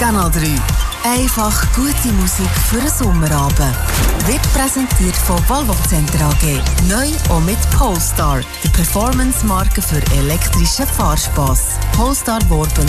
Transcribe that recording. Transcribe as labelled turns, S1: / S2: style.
S1: Kanal 3. Einfach gute Musik für einen Sommerabend. Wird präsentiert von Volvo Center AG. Neu auch mit Polestar, der Performance-Marke für elektrischen Fahrspass. Polestar Worben